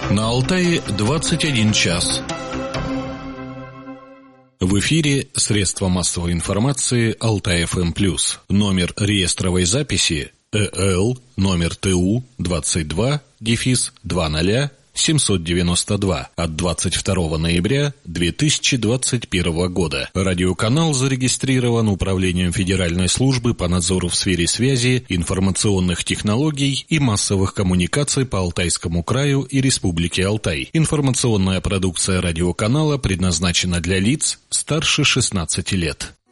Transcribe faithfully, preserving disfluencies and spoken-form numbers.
На Алтае двадцать один час. В эфире средства массовой информации Алтай-ФМ плюс. Номер реестровой записи ЭЛ номер ТУ двадцать два дефис двадцать семьсот девяносто два от двадцать второго ноября две тысячи двадцать первого года. Радиоканал зарегистрирован Управлением Федеральной службы по надзору в сфере связи, информационных технологий и массовых коммуникаций по Алтайскому краю и Республике Алтай. Информационная продукция радиоканала предназначена для лиц старше шестнадцати лет.